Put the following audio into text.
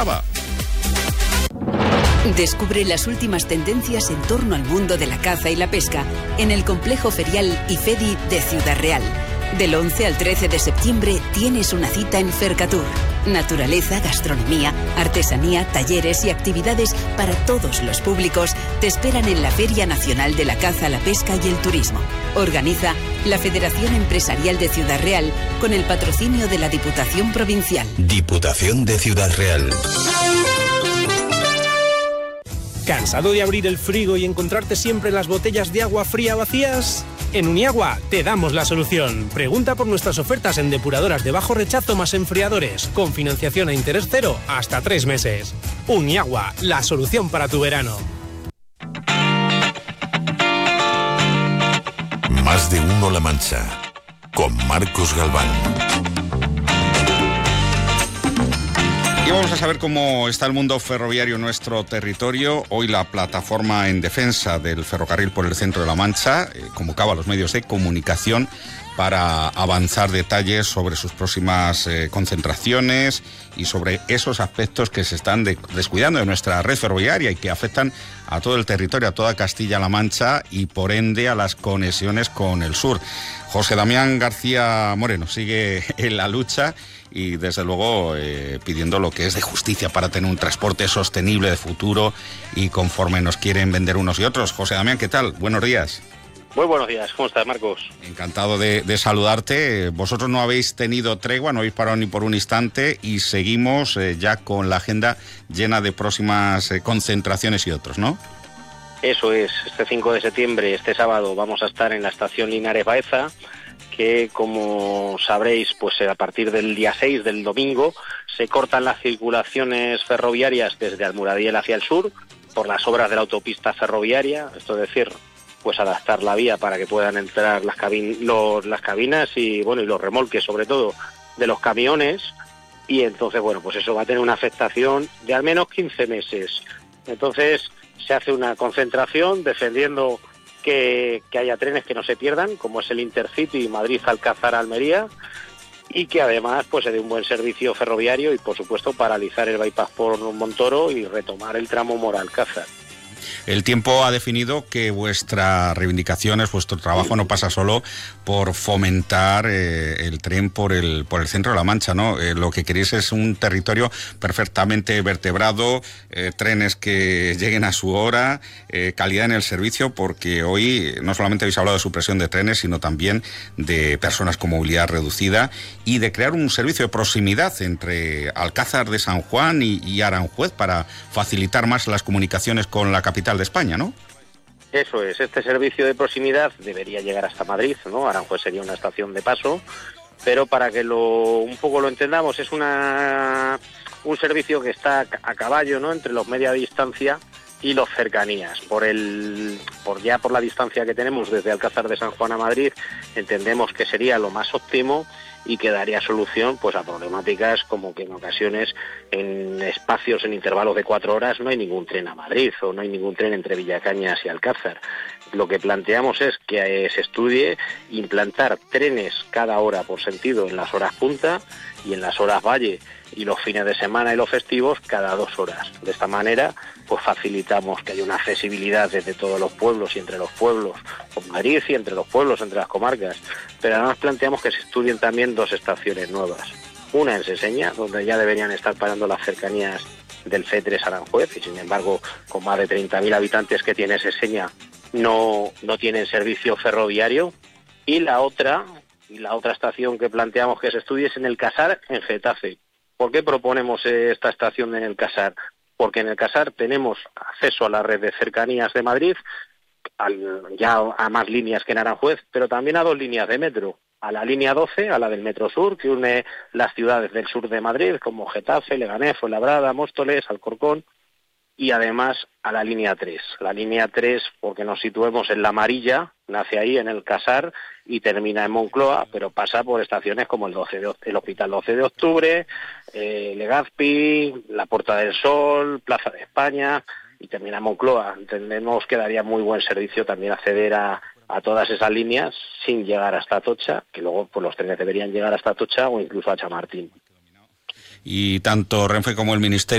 faltaba. Descubre las últimas tendencias en torno al mundo de la caza y la pesca en el complejo ferial IFEDI de Ciudad Real. Del 11 al 13 de septiembre tienes una cita en Fercatur. Naturaleza, gastronomía, artesanía, talleres y actividades para todos los públicos te esperan en la Feria Nacional de la Caza, la Pesca y el Turismo. Organiza la Federación Empresarial de Ciudad Real con el patrocinio de la Diputación Provincial. Diputación de Ciudad Real. ¿Cansado de abrir el frigo y encontrarte siempre las botellas de agua fría vacías? En Uniagua te damos la solución. Pregunta por nuestras ofertas en depuradoras de bajo rechazo más enfriadores, con financiación a interés cero hasta 3 meses. Uniagua, la solución para tu verano. Más de uno La Mancha, con Marcos Galván. Y vamos a saber cómo está el mundo ferroviario en nuestro territorio. Hoy la plataforma en defensa del ferrocarril por el centro de La Mancha convocaba a los medios de comunicación para avanzar detalles sobre sus próximas concentraciones y sobre esos aspectos que se están descuidando de nuestra red ferroviaria y que afectan a todo el territorio, a toda Castilla-La Mancha y por ende a las conexiones con el sur. José Damián García Moreno sigue en la lucha y desde luego pidiendo lo que es de justicia para tener un transporte sostenible de futuro y conforme nos quieren vender unos y otros. José Damián, ¿qué tal? Buenos días. Muy buenos días, ¿cómo estás, Marcos? Encantado de saludarte. Vosotros no habéis tenido tregua, no habéis parado ni por un instante y seguimos ya con la agenda llena de próximas concentraciones y otros, ¿no? Eso es, este 5 de septiembre, este sábado, vamos a estar en la estación Linares Baeza, que como sabréis, pues a partir del día 6 del domingo se cortan las circulaciones ferroviarias desde Almuradiel hacia el sur por las obras de la autopista ferroviaria, esto es decir, pues adaptar la vía para que puedan entrar las cabinas y bueno, y los remolques sobre todo de los camiones, y entonces bueno, pues eso va a tener una afectación de al menos 15 meses. Entonces se hace una concentración defendiendo que haya trenes que no se pierdan, como es el Intercity Madrid-Alcázar-Almería, y que además pues se dé un buen servicio ferroviario y por supuesto paralizar el bypass por Montoro y retomar el tramo Mora-Alcázar. El tiempo ha definido que vuestra reivindicación, vuestro trabajo no pasa solo por fomentar el tren por el centro de La Mancha, ¿no? Lo que queréis es un territorio perfectamente vertebrado, trenes que lleguen a su hora, calidad en el servicio, porque hoy no solamente habéis hablado de supresión de trenes, sino también de personas con movilidad reducida y de crear un servicio de proximidad entre Alcázar de San Juan y Aranjuez para facilitar más las comunicaciones con la capital de España, ¿no? Eso es, este servicio de proximidad debería llegar hasta Madrid, ¿no? Aranjuez sería una estación de paso, pero para que un poco lo entendamos, es un servicio que está a caballo, ¿no? Entre los media distancia y los cercanías. Por la distancia que tenemos desde Alcázar de San Juan a Madrid, entendemos que sería lo más óptimo y que daría solución pues a problemáticas como que en ocasiones en espacios, en intervalos de 4 horas no hay ningún tren a Madrid o no hay ningún tren entre Villacañas y Alcázar. Lo que planteamos es que se estudie implantar trenes cada hora por sentido en las horas punta y en las horas valle y los fines de semana y los festivos cada 2 horas. De esta manera pues facilitamos que haya una accesibilidad desde todos los pueblos y entre los pueblos con Madrid y entre los pueblos, entre las comarcas. Pero además planteamos que se estudien también 2 estaciones nuevas. Una en Seseña, donde ya deberían estar parando las cercanías del C3 Aranjuez y sin embargo con más de 30.000 habitantes que tiene Seseña no tienen servicio ferroviario. Y la otra estación que planteamos que se estudie es en el Casar, en Getafe. ¿Por qué proponemos esta estación en el Casar? Porque en el Casar tenemos acceso a la red de cercanías de Madrid, ya a más líneas que en Aranjuez, pero también a 2 líneas de metro. A la línea 12, a la del Metro Sur, que une las ciudades del sur de Madrid, como Getafe, Leganés, Fuenlabrada, Móstoles, Alcorcón, y además a la línea 3. La línea 3, porque nos situemos en La Amarilla, nace ahí en el Casar y termina en Moncloa, pero pasa por estaciones como el Hospital 12 de Octubre, Legazpi, la Puerta del Sol, Plaza de España y termina en Moncloa. Entendemos que daría muy buen servicio también acceder a todas esas líneas sin llegar hasta Atocha, que luego pues, los trenes deberían llegar hasta Atocha o incluso a Chamartín. Y tanto Renfe como el Ministerio